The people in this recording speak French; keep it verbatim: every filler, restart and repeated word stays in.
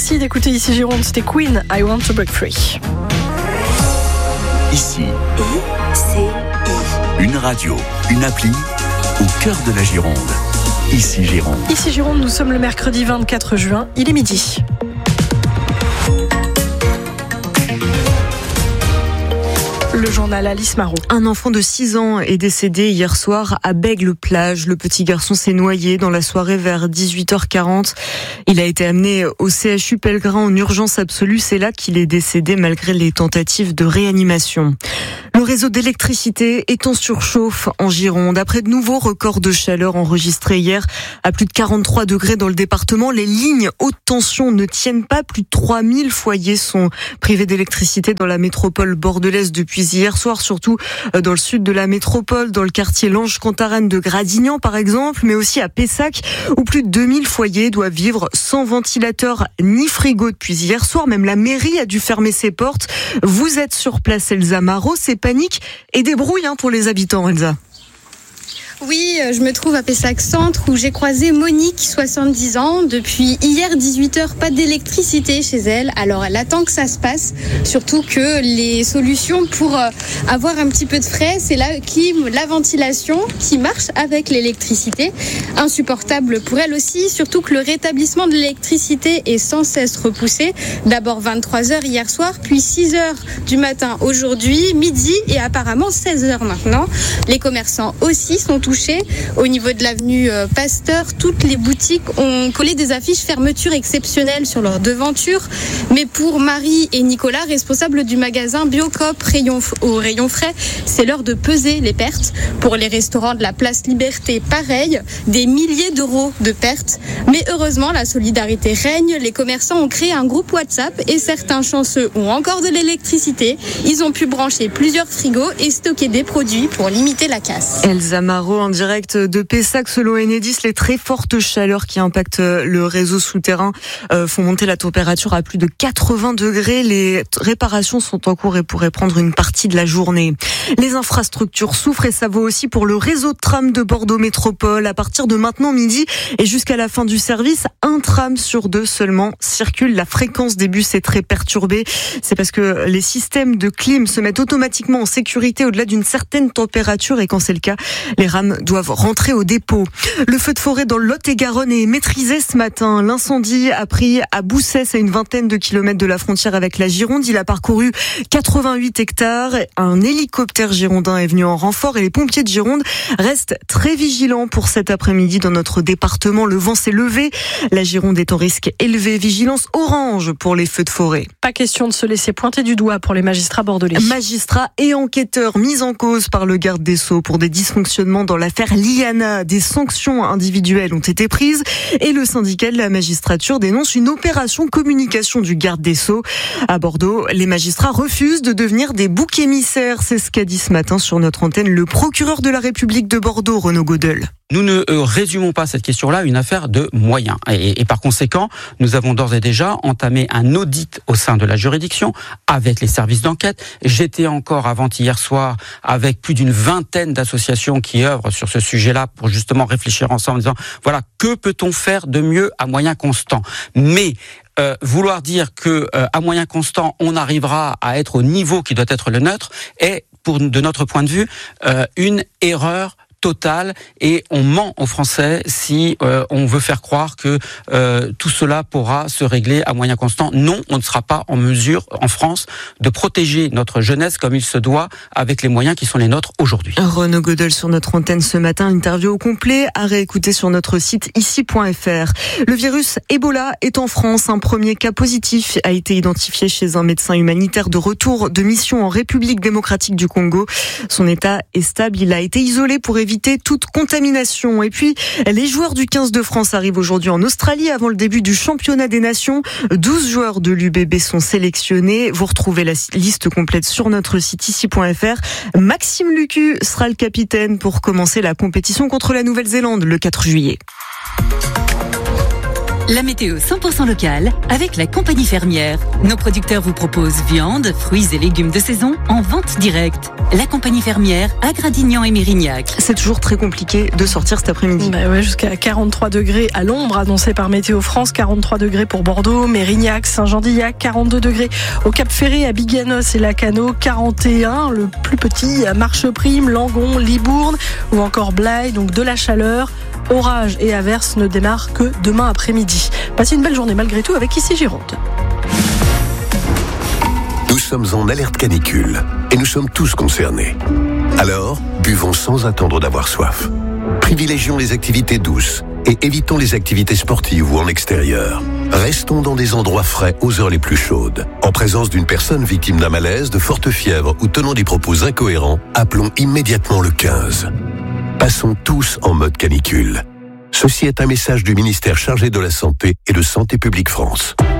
Merci d'écouter Ici Gironde, c'était Queen, I Want to Break Free. Ici, I C I. Une radio, une appli, au cœur de la Gironde. Ici Gironde. Ici Gironde, nous sommes le mercredi vingt-quatre juin, il est midi. Le journal Alice Marot. Un enfant de six ans est décédé hier soir à Bègle-Plage. Le petit garçon s'est noyé dans la soirée vers dix-huit heures quarante. Il a été amené au C H U Pellegrin en urgence absolue. C'est là qu'il est décédé malgré les tentatives de réanimation. Le réseau d'électricité est en surchauffe en Gironde. Après de nouveaux records de chaleur enregistrés hier à plus de quarante-trois degrés dans le département, les lignes haute tension ne tiennent pas. Plus de trois mille foyers sont privés d'électricité dans la métropole bordelaise depuis hier soir, surtout dans le sud de la métropole, dans le quartier Lange-Cantarane de Gradignan par exemple, mais aussi à Pessac, où plus de deux mille foyers doivent vivre sans ventilateur ni frigo depuis hier soir. Même la mairie a dû fermer ses portes. Vous êtes sur place, Elsa Marot, c'est panique et débrouille hein, pour les habitants, Elsa. Oui, je me trouve à Pessac Centre où j'ai croisé Monique, soixante-dix ans. Depuis hier dix-huit heures, pas d'électricité chez elle. Alors elle attend que ça se passe, surtout que les solutions pour avoir un petit peu de frais, c'est la clim, la ventilation qui marche avec l'électricité. Insupportable pour elle aussi, surtout que le rétablissement de l'électricité est sans cesse repoussé. D'abord vingt-trois heures hier soir, puis six heures du matin aujourd'hui, midi et apparemment seize heures maintenant. Les commerçants aussi sont touchés. Au niveau de l'avenue Pasteur, toutes les boutiques ont collé des affiches fermeture exceptionnelle sur leur devanture. Mais pour Marie et Nicolas, responsables du magasin Biocop rayon, au rayon frais, c'est l'heure de peser les pertes. Pour les restaurants de la place Liberté, pareil, des milliers d'euros de pertes. Mais heureusement, la solidarité règne. Les commerçants ont créé un groupe WhatsApp et certains chanceux ont encore de l'électricité. Ils ont pu brancher plusieurs frigos et stocker des produits pour limiter la casse. Elsa Marot en direct de Pessac. Selon Enedis, les très fortes chaleurs qui impactent le réseau souterrain euh, font monter la température à plus de quatre-vingts degrés. Les réparations sont en cours et pourraient prendre une partie de la journée. Les infrastructures souffrent et ça vaut aussi pour le réseau de tram de Bordeaux Métropole. À partir de maintenant midi et jusqu'à la fin du service, un tram sur deux seulement circule. La fréquence des bus est très perturbée. C'est parce que les systèmes de clim se mettent automatiquement en sécurité au-delà d'une certaine température et quand c'est le cas, les rames doivent rentrer au dépôt. Le feu de forêt dans le Lot-et-Garonne est maîtrisé ce matin. L'incendie a pris à Boussès, à une vingtaine de kilomètres de la frontière avec la Gironde. Il a parcouru quatre-vingt-huit hectares. Un hélicoptère girondin est venu en renfort et les pompiers de Gironde restent très vigilants pour cet après-midi dans notre département. Le vent s'est levé. La Gironde est en risque élevé. Vigilance orange pour les feux de forêt. Pas question de se laisser pointer du doigt pour les magistrats bordelais. Magistrats et enquêteurs mis en cause par le garde des Sceaux pour des dysfonctionnements dans l'affaire Liana. Des sanctions individuelles ont été prises et le syndicat de la magistrature dénonce une opération communication du garde des Sceaux. À Bordeaux, les magistrats refusent de devenir des boucs émissaires. C'est ce qu'a dit ce matin sur notre antenne le procureur de la République de Bordeaux, Renaud Godel. Nous ne euh, résumons pas cette question-là à une affaire de moyens. Et, et par conséquent, nous avons d'ores et déjà entamé un audit au sein de la juridiction avec les services d'enquête. J'étais encore avant-hier soir avec plus d'une vingtaine d'associations qui œuvrent sur ce sujet-là pour justement réfléchir ensemble en disant, voilà, que peut-on faire de mieux à moyen constant ? Mais Euh, vouloir dire que euh, à moyen constant on arrivera à être au niveau qui doit être le nôtre est, pour de notre point de vue, euh, une erreur totale et on ment aux Français si euh, on veut faire croire que euh, tout cela pourra se régler à moyen constant. Non, on ne sera pas en mesure en France de protéger notre jeunesse comme il se doit avec les moyens qui sont les nôtres aujourd'hui. Renaud Godel sur notre antenne ce matin, interview au complet à réécouter sur notre site ici point f r. Le virus Ebola est en France. Un premier cas positif a été identifié chez un médecin humanitaire de retour de mission en République démocratique du Congo. Son état est stable, il a été isolé pour éviter toute contamination. Et puis, les joueurs du quinze de France arrivent aujourd'hui en Australie avant le début du championnat des nations. douze joueurs de l'U B B sont sélectionnés. Vous retrouvez la liste complète sur notre site ici point f r. Maxime Lucu sera le capitaine pour commencer la compétition contre la Nouvelle-Zélande le quatre juillet. La météo cent pour cent locale avec la compagnie fermière. Nos producteurs vous proposent viande, fruits et légumes de saison en vente directe. La compagnie fermière à Gradignan et Mérignac. C'est toujours très compliqué de sortir cet après-midi. Bah ouais, jusqu'à quarante-trois degrés à l'ombre annoncé par Météo France, quarante-trois degrés pour Bordeaux, Mérignac, Saint-Jean-d'Illac, quarante-deux degrés au Cap Ferré, à Biganos et Lacano, quarante et un, le plus petit à Marcheprime, Langon, Libourne ou encore Blaye, donc de la chaleur. Orage et averses ne démarrent que demain après-midi. Passez une belle journée malgré tout avec Ici Gironde. Nous sommes en alerte canicule et nous sommes tous concernés. Alors, buvons sans attendre d'avoir soif. Privilégions les activités douces et évitons les activités sportives ou en extérieur. Restons dans des endroits frais aux heures les plus chaudes. En présence d'une personne victime d'un malaise, de forte fièvre ou tenant des propos incohérents, appelons immédiatement le quinze. Passons tous en mode canicule. Ceci est un message du ministère chargé de la Santé et de Santé publique France.